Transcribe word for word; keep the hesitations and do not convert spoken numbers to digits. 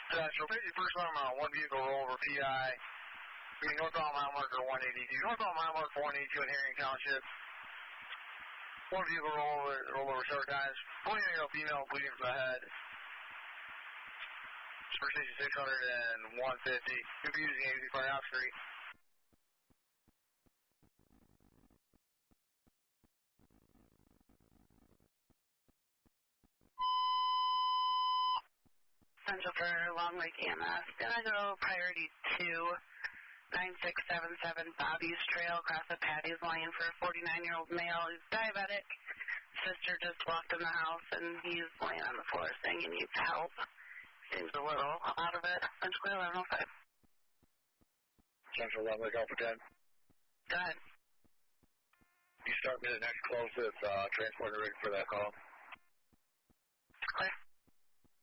Central, fifty-first on one vehicle rollover P I. I mean, northbound mile marker one eighty-two. Northbound mile marker one eighty-two in Herring Township. One vehicle rollover, rollover several times. twenty-year-old female bleeding from the head. For sixty-six hundred and one fifty. Confusing eighty for Ox Street. Central for Long Lake E M S. Gonna go priority two, nine six seven seven Bobby's Trail, across the Patty's Lane for a forty-nine-year-old male who's diabetic. Sister just walked in the house and he's laying on the floor saying he needs help. Seems a little out of it. Central eleven oh five. Central Long Lake Alpha ten. Go ahead. You start me the next closest uh, transporter rig for that call.